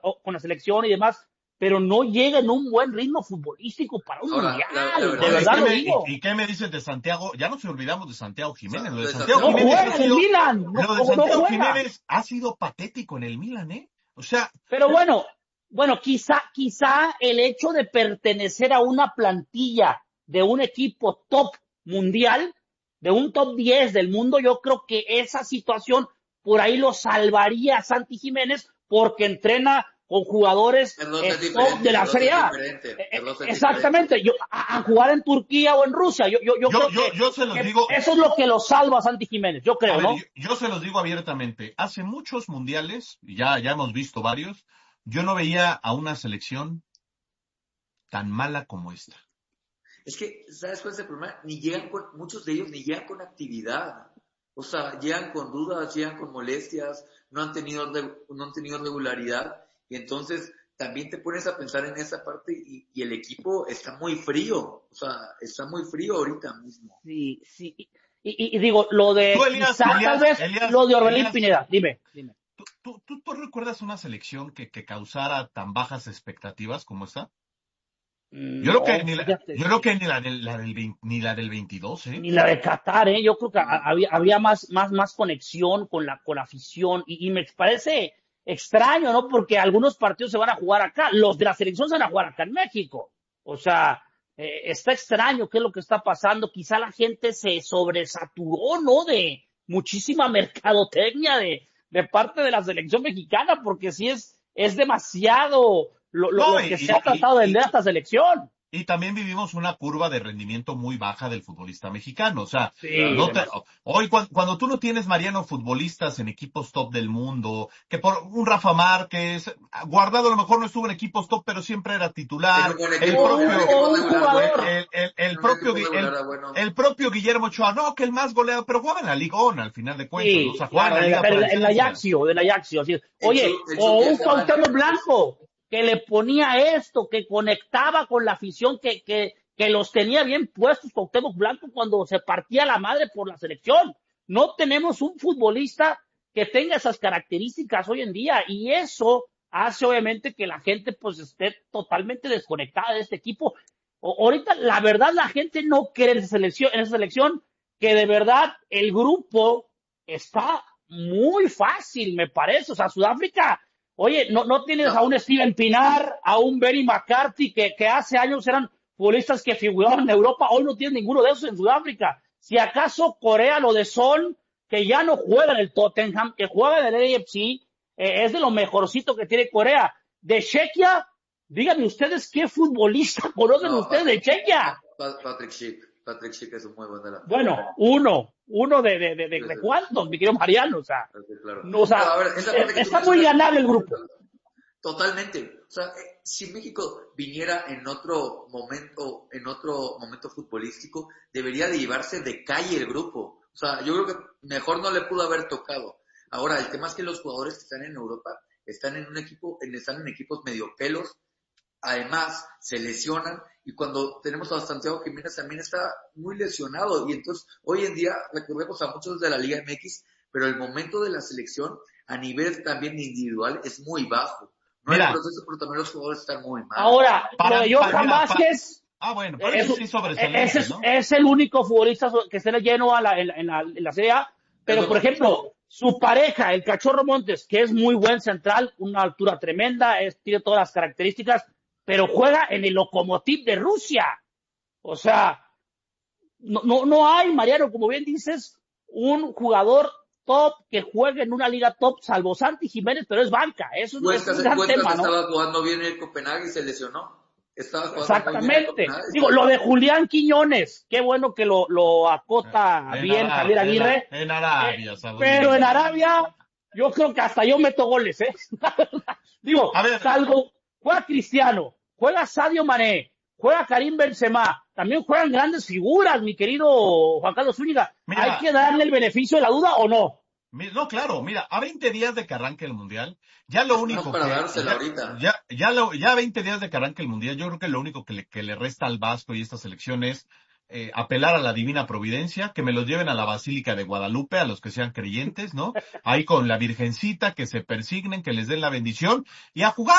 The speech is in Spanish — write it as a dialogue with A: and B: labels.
A: con la selección y demás, pero no llega en un buen ritmo futbolístico para un mundial. De verdad lo digo.
B: ¿Y qué me dices de Santiago? Ya nos olvidamos de Santiago Jiménez. Lo de
A: Santiago Jiménez juega en el Milan.
B: Lo de Santiago Jiménez ha sido patético en el Milan, ¿eh? O sea.
A: Pero bueno, quizá el hecho de pertenecer a una plantilla de un equipo top mundial, de un top 10 del mundo, yo creo que esa situación por ahí lo salvaría a Santi Jiménez porque entrena con jugadores top de la Serie A. Exactamente. A jugar en Turquía o en Rusia. Yo creo
B: se los digo.
A: Eso es lo que lo salva a Santi Jiménez, yo creo, ¿no?
B: Yo se los digo abiertamente. Hace muchos mundiales, ya hemos visto varios, yo no veía a una selección tan mala como esta.
C: Es que, ¿sabes cuál es el problema? Muchos de ellos ni llegan con actividad. O sea, llegan con dudas, llegan con molestias, no han tenido regularidad. Y entonces también te pones a pensar en esa parte y el equipo está muy frío. O sea, está muy frío ahorita mismo.
A: Sí. Y digo, lo de tal vez lo de Orbelín Pineda. Dime.
B: ¿Tú recuerdas una selección que causara tan bajas expectativas como esta? Yo creo que ni la del 22, ¿eh?
A: Ni la de Qatar, ¿eh? Yo creo que había más conexión con la afición y me parece extraño, ¿no? Porque algunos partidos se van a jugar acá, los de la selección se van a jugar acá en México. O sea, está extraño qué es lo que está pasando. Quizá la gente se sobresaturó, ¿no? De muchísima mercadotecnia de parte de la selección mexicana, porque sí es demasiado lo que se ha tratado de vender a esta selección.
B: Y también vivimos una curva de rendimiento muy baja del futbolista mexicano. O sea, hoy cuando tú no tienes, Mariano, futbolistas en equipos top del mundo, que por un Rafa Márquez, Guardado a lo mejor no estuvo en equipos top, pero siempre era titular. El propio Guillermo Ochoa, no, que el más goleado, pero jugaba en la Ligón al final de cuentas.
A: Sí, o sea, jugaba en la Ajaxio, así es. Oye, o un Cuauhtémoc Blanco, que le ponía esto, que conectaba con la afición, que los tenía bien puestos Cuauhtémoc Blanco cuando se partía la madre por la selección. No tenemos un futbolista que tenga esas características hoy en día y eso hace obviamente que la gente pues esté totalmente desconectada de este equipo. Ahorita la verdad la gente no cree en esa selección, que de verdad el grupo está muy fácil, me parece. O sea, Sudáfrica, oye, no tienes a un Steven Pinar, a un Benny McCarthy, que hace años eran futbolistas que figuraban en Europa, hoy no tienes ninguno de esos en Sudáfrica. Si acaso Corea, lo de Son, que ya no juega en el Tottenham, que juega en el AFC, es de lo mejorcito que tiene Corea. De Chequia, díganme ustedes qué futbolista conocen ustedes de Chequia.
C: Patrick Schick es un muy buen delantero.
A: Bueno, uno de cuántos, mi querido Mariano, o sea,
C: claro.
A: Está muy ganable el grupo.
C: Totalmente. O sea, si México viniera en otro momento futbolístico, debería de llevarse de calle el grupo. O sea, yo creo que mejor no le pudo haber tocado. Ahora, el tema es que los jugadores que están en Europa están en equipos medio pelos. Además, se lesionan y cuando tenemos a Santiago Jiménez también está muy lesionado y entonces hoy en día recurrimos a muchos de la Liga MX, pero el momento de la selección a nivel también individual es muy bajo. No hay proceso, pero también los jugadores están muy mal.
A: Ahora, Johan Vázquez es el único futbolista que se le llenó en la Serie A, pero por ejemplo, su pareja, el Cachorro Montes, que es muy buen central, una altura tremenda, tiene todas las características, pero juega en el Lokomotiv de Rusia. O sea, no hay, Mariano, como bien dices, un jugador top que juegue en una liga top, salvo Santi Jiménez, pero es banca. Eso es un gran tema, ¿no?
C: Estaba jugando bien en Copenhague y se lesionó.
A: Exactamente. Digo, lo de Julián Quiñones, qué bueno que lo acota bien Javier Aguirre.
B: En Arabia,
A: pero en Arabia, yo creo que hasta yo meto goles, ¿eh? Digo, salvo juega Cristiano, juega Sadio Mané, juega Karim Benzema, también juegan grandes figuras, mi querido Juan Carlos Zúñiga. ¿Hay que darle el beneficio de la duda o no?
B: No, claro, mira, a 20 días de que arranque el Mundial, ya lo único ya 20 días de que arranque el Mundial, yo creo que lo único que le resta al Vasco y esta selección es apelar a la divina providencia, que me los lleven a la Basílica de Guadalupe, a los que sean creyentes, ¿no? Ahí con la Virgencita, que se persignen, que les den la bendición, y a jugar.